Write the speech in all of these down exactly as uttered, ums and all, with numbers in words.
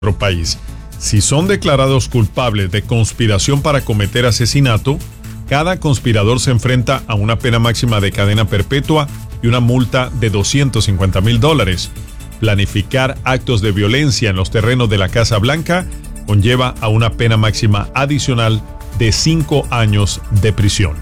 nuestro país. Si son declarados culpables de conspiración para cometer asesinato, cada conspirador se enfrenta a una pena máxima de cadena perpetua y una multa de doscientos cincuenta mil dólares. Planificar actos de violencia en los terrenos de la Casa Blanca conlleva a una pena máxima adicional de cinco años de prisión.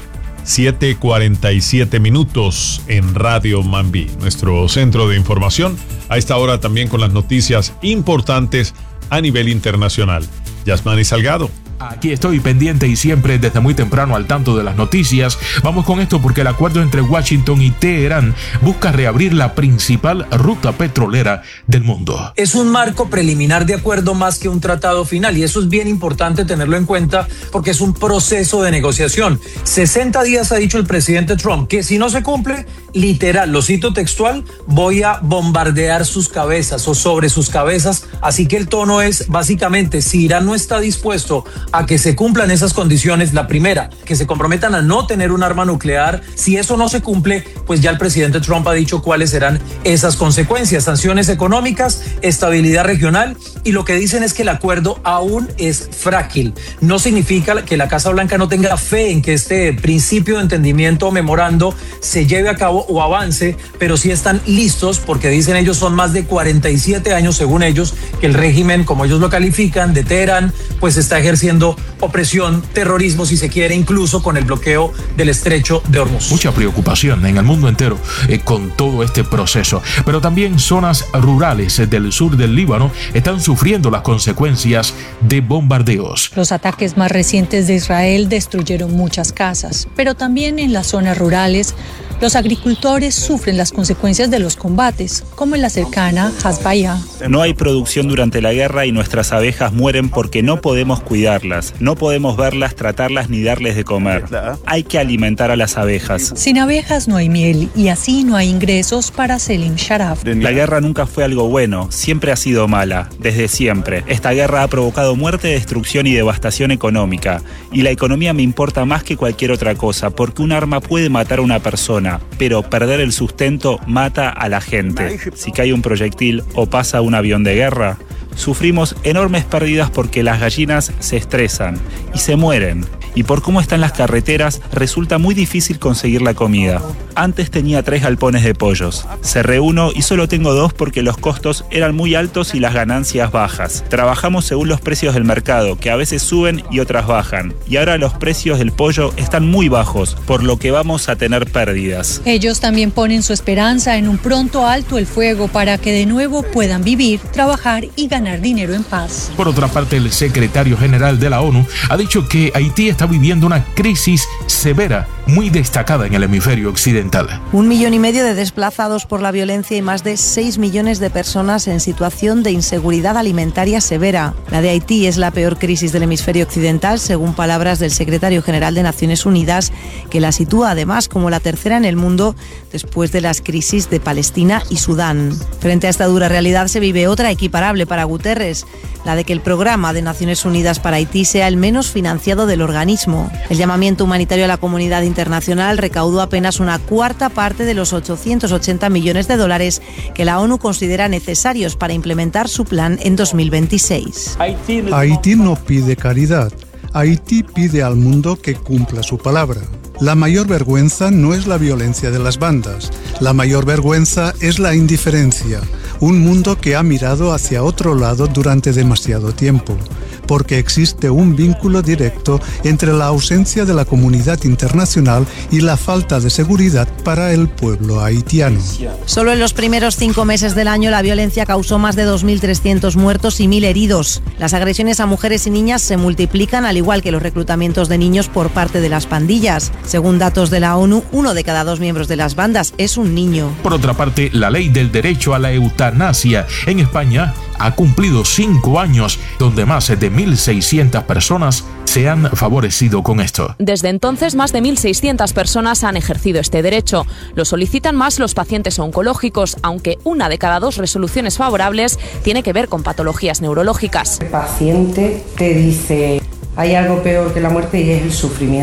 siete cuarenta y siete minutos en Radio Mambí, nuestro centro de información. A esta hora también con las noticias importantes a nivel internacional. Yasmani Salgado. Aquí estoy pendiente y siempre desde muy temprano al tanto de las noticias. Vamos con esto porque el acuerdo entre Washington y Teherán busca reabrir la principal ruta petrolera del mundo. Es un marco preliminar de acuerdo más que un tratado final, y eso es bien importante tenerlo en cuenta porque es un proceso de negociación. sesenta días ha dicho el presidente Trump que si no se cumple, literal, lo cito textual, voy a bombardear sus cabezas o sobre sus cabezas. Así que el tono es básicamente, si Irán no está dispuesto a que se cumplan esas condiciones, la primera, que se comprometan a no tener un arma nuclear. Si eso no se cumple, pues ya el presidente Trump ha dicho cuáles serán esas consecuencias: sanciones económicas, estabilidad regional, y lo que dicen es que el acuerdo aún es frágil. No significa que la Casa Blanca no tenga fe en que este principio de entendimiento o memorando se lleve a cabo o avance, pero sí están listos porque dicen ellos son más de cuarenta y siete años, según ellos, que el régimen, como ellos lo califican, de Teherán, pues está ejerciendo opresión, terrorismo, si se quiere, incluso con el bloqueo del estrecho de Hormuz. Mucha preocupación en el mundo entero eh, con todo este proceso, pero también zonas rurales del sur del Líbano están sufriendo las consecuencias de bombardeos. Los ataques más recientes de Israel destruyeron muchas casas, pero también en las zonas rurales los agricultores sufren las consecuencias de los combates, como en la cercana Hasbaya. No hay producción durante la guerra y nuestras abejas mueren porque no podemos cuidarlas, no podemos verlas, tratarlas ni darles de comer. Hay que alimentar a las abejas. Sin abejas no hay miel y así no hay ingresos para Selim Sharaf. La guerra nunca fue algo bueno, siempre ha sido mala, desde siempre. Esta guerra ha provocado muerte, destrucción y devastación económica. Y la economía me importa más que cualquier otra cosa, porque un arma puede matar a una persona, pero perder el sustento mata a la gente. Si cae un proyectil o pasa un avión de guerra, sufrimos enormes pérdidas porque las gallinas se estresan y se mueren. Y por cómo están las carreteras, resulta muy difícil conseguir la comida. Antes tenía tres galpones de pollos. Cerré uno y solo tengo dos porque los costos eran muy altos y las ganancias bajas. Trabajamos según los precios del mercado, que a veces suben y otras bajan. Y ahora los precios del pollo están muy bajos, por lo que vamos a tener pérdidas. Ellos también ponen su esperanza en un pronto alto el fuego para que de nuevo puedan vivir, trabajar y ganar dinero en paz. Por otra parte, el secretario general de la ONU ha dicho que Haití está viviendo una crisis severa, muy destacada en el hemisferio occidental. Un millón y medio de desplazados por la violencia y más de seis millones de personas en situación de inseguridad alimentaria severa. La de Haití es la peor crisis del hemisferio occidental, según palabras del secretario general de Naciones Unidas, que la sitúa además como la tercera en el mundo después de las crisis de Palestina y Sudán. Frente a esta dura realidad se vive otra equiparable para Guterres, la de que el programa de Naciones Unidas para Haití sea el menos financiado del organismo. El llamamiento humanitario a la comunidad internacional recaudó apenas una cuarta parte de los ochocientos ochenta millones de dólares que la ONU considera necesarios para implementar su plan en dos mil veintiséis. Haití no pide caridad. Haití pide al mundo que cumpla su palabra. La mayor vergüenza no es la violencia de las bandas. La mayor vergüenza es la indiferencia. Un mundo que ha mirado hacia otro lado durante demasiado tiempo, porque existe un vínculo directo entre la ausencia de la comunidad internacional y la falta de seguridad para el pueblo haitiano. Solo en los primeros cinco meses del año la violencia causó más de dos mil trescientos muertos y mil heridos. Las agresiones a mujeres y niñas se multiplican, al igual que los reclutamientos de niños por parte de las pandillas. Según datos de la ONU, uno de cada dos miembros de las bandas es un niño. Por otra parte, la ley del derecho a la eutanasia en España ha cumplido cinco años, donde más de mil seiscientas personas se han favorecido con esto. Desde entonces, más de mil seiscientas personas han ejercido este derecho. Lo solicitan más los pacientes oncológicos, aunque una de cada dos resoluciones favorables tiene que ver con patologías neurológicas. El paciente te dice, hay algo peor que la muerte y es el sufrimiento.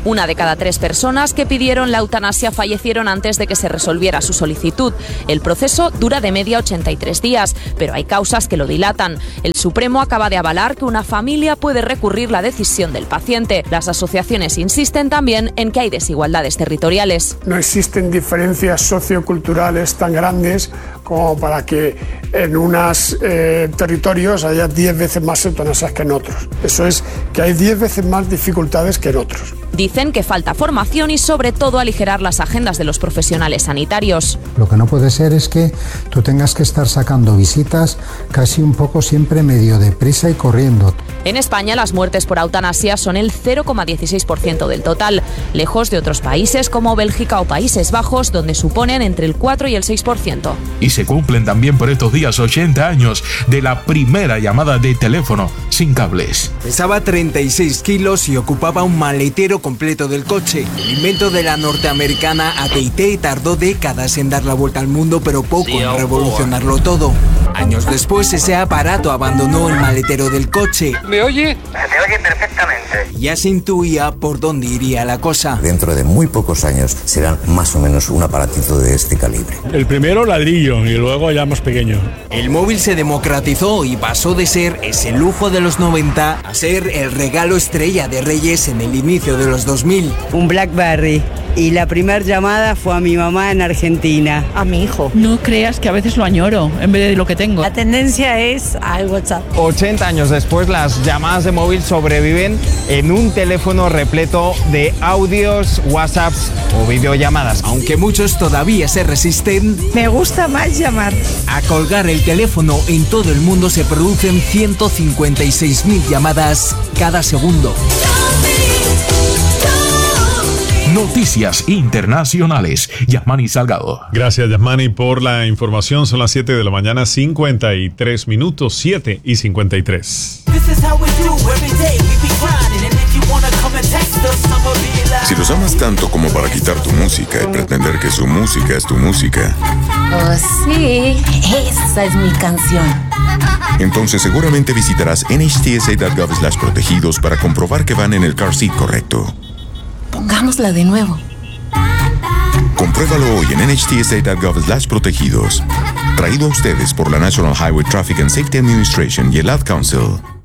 Una de cada tres personas que pidieron la eutanasia fallecieron antes de que se resolviera su solicitud. El proceso dura de media ochenta y tres días, pero hay causas que lo dilatan. El Supremo acaba de avalar que una familia puede recurrir la decisión del paciente. Las asociaciones insisten también en que hay desigualdades territoriales. No existen diferencias socioculturales tan grandes como para que en unos eh, territorios haya diez veces más eutanasias que en otros. Eso es que hay diez veces más dificultades que en otros. Dicen que falta formación y sobre todo aligerar las agendas de los profesionales sanitarios. Lo que no puede ser es que tú tengas que estar sacando visitas casi un poco siempre medio deprisa y corriendo. En España las muertes por eutanasia son el cero coma dieciséis por ciento del total, lejos de otros países como Bélgica o Países Bajos, donde suponen entre el cuatro y el seis por ciento. Y se cumplen también por estos días ochenta años de la primera llamada de teléfono sin cables. Pesaba treinta y seis kilos y ocupaba un maletero completo del coche. El invento de la norteamericana A T and T tardó décadas en dar la vuelta al mundo, pero poco en revolucionarlo todo. Años después, ese aparato abandonó el maletero del coche. ¿Me oye? Se te oye perfectamente. Ya se intuía por dónde iría la cosa. Dentro de muy pocos años serán más o menos un aparatito de este calibre. El primero ladrillo y luego ya más pequeño. El móvil se democratizó y pasó de ser ese lujo de los noventa a ser el regalo estrella de Reyes en el inicio de los dos mil. Un BlackBerry. Y la primera llamada fue a mi mamá en Argentina. A mi hijo. No creas que a veces lo añoro en vez de lo que tengo. La tendencia es al WhatsApp. ochenta años después, las llamadas de móvil sobreviven en un teléfono repleto de audios, WhatsApps o videollamadas. Aunque muchos todavía se resisten, me gusta más llamar. A colgar el teléfono, en todo el mundo se producen ciento cincuenta y seis mil llamadas cada segundo. Noticias internacionales. Yasmani Salgado. Gracias, Yasmani, por la información. Son las siete de la mañana, cincuenta y tres minutos, siete y cincuenta y tres. Si los amas tanto como para quitar tu música y pretender que su música es tu música. Oh, sí, esa es mi canción. Entonces seguramente visitarás N H T S A punto gov slash protegidos para comprobar que van en el car seat correcto. Pongámosla de nuevo. Compruébalo hoy en N H T S A punto gov slash protegidos. Traído a ustedes por la National Highway Traffic and Safety Administration y el Ad Council.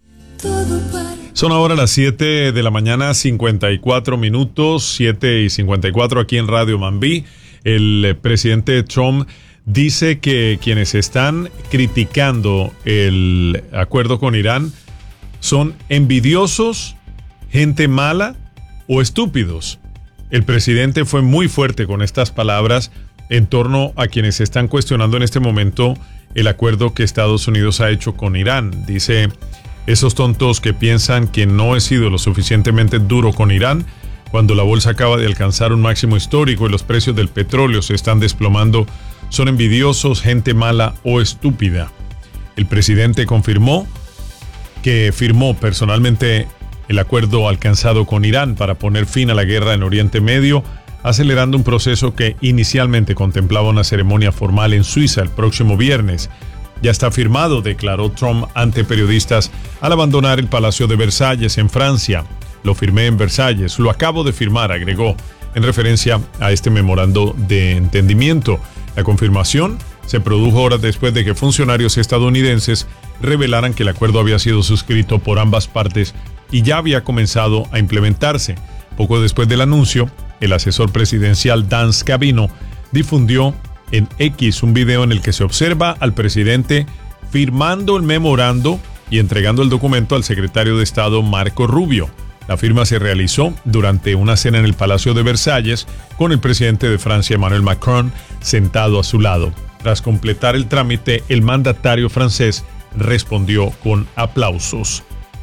Son ahora las siete de la mañana, cincuenta y cuatro minutos, siete y cincuenta y cuatro aquí en Radio Mambí. El presidente Trump dice que quienes están criticando el acuerdo con Irán son envidiosos, gente mala o estúpidos. El presidente fue muy fuerte con estas palabras en torno a quienes están cuestionando en este momento el acuerdo que Estados Unidos ha hecho con Irán. Dice, esos tontos que piensan que no he sido lo suficientemente duro con Irán, cuando la bolsa acaba de alcanzar un máximo histórico y los precios del petróleo se están desplomando, son envidiosos, gente mala o estúpida. El presidente confirmó que firmó personalmente el acuerdo alcanzado con Irán para poner fin a la guerra en Oriente Medio, acelerando un proceso que inicialmente contemplaba una ceremonia formal en Suiza el próximo viernes. Ya está firmado, declaró Trump ante periodistas al abandonar el Palacio de Versalles en Francia. Lo firmé en Versalles, lo acabo de firmar, agregó, en referencia a este memorando de entendimiento. La confirmación se produjo horas después de que funcionarios estadounidenses revelaran que el acuerdo había sido suscrito por ambas partes y ya había comenzado a implementarse. Poco después del anuncio, el asesor presidencial Dan Scavino difundió en X un video en el que se observa al presidente firmando el memorando y entregando el documento al secretario de Estado Marco Rubio. La firma se realizó durante una cena en el Palacio de Versalles con el presidente de Francia, Emmanuel Macron, sentado a su lado. Tras completar el trámite, el mandatario francés respondió con aplausos.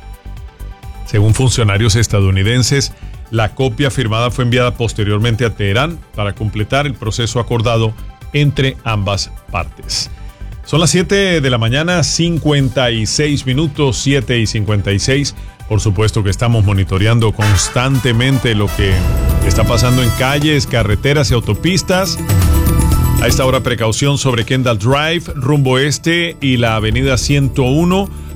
Según funcionarios estadounidenses, la copia firmada fue enviada posteriormente a Teherán para completar el proceso acordado entre ambas partes. Son las siete de la mañana, cincuenta y seis minutos, siete y cincuenta y seis. Por supuesto que estamos monitoreando constantemente lo que está pasando en calles, carreteras y autopistas. A esta hora, precaución sobre Kendall Drive, rumbo este, y la avenida ciento uno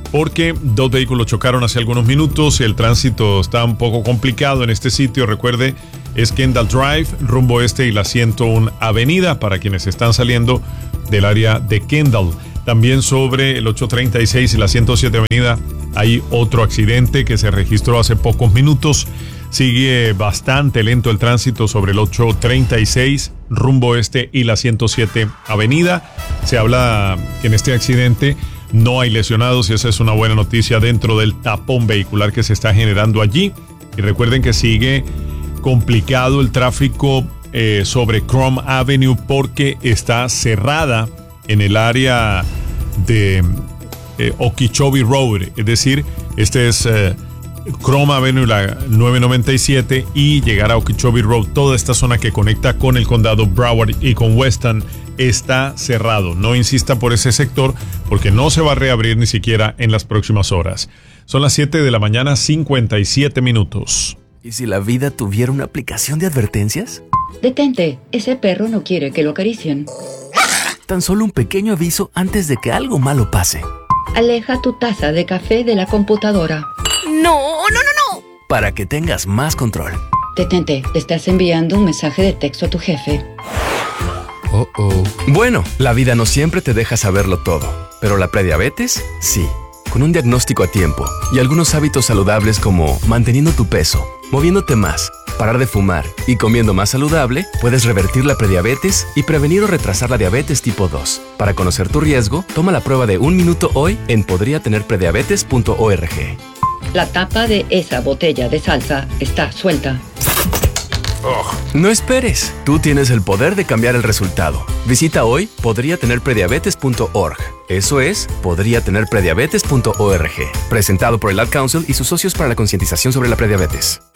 porque dos vehículos chocaron hace algunos minutos y el tránsito está un poco complicado en este sitio. Recuerde, es Kendall Drive, rumbo este, y la ciento uno Avenida para quienes están saliendo del área de Kendall. También sobre el ochocientos treinta y seis y la ciento siete Avenida hay otro accidente que se registró hace pocos minutos. Sigue bastante lento el tránsito sobre el ochocientos treinta y seis rumbo este y la ciento siete Avenida. Se habla que en este accidente no hay lesionados y esa es una buena noticia dentro del tapón vehicular que se está generando allí. Y recuerden que sigue complicado el tráfico eh, sobre Chrome Avenue porque está cerrada en el área de eh, Okeechobee Road. Es decir, este es eh, Chrome Avenue, la novecientos noventa y siete, y llegar a Okeechobee Road. Toda esta zona que conecta con el condado Broward y con Weston está cerrado. No insista por ese sector porque no se va a reabrir ni siquiera en las próximas horas. Son las siete de la mañana, cincuenta y siete minutos. ¿Y si la vida tuviera una aplicación de advertencias? Detente, ese perro no quiere que lo acaricien. Tan solo un pequeño aviso antes de que algo malo pase. Aleja tu taza de café de la computadora. No, no, no, no. Para que tengas más control. Detente, te estás enviando un mensaje de texto a tu jefe. Oh, oh. Bueno, la vida no siempre te deja saberlo todo, pero la prediabetes, sí. Con un diagnóstico a tiempo y algunos hábitos saludables como manteniendo tu peso, moviéndote más, parar de fumar y comiendo más saludable, puedes revertir la prediabetes y prevenir o retrasar la diabetes tipo dos. Para conocer tu riesgo, toma la prueba de un minuto hoy en podría tener prediabetes punto org. La tapa de esa botella de salsa está suelta. Oh. No esperes, tú tienes el poder de cambiar el resultado. Visita hoy podría tener prediabetes punto org. Eso es podría tener prediabetes punto org. Presentado por el Ad Council y sus socios para la concientización sobre la prediabetes.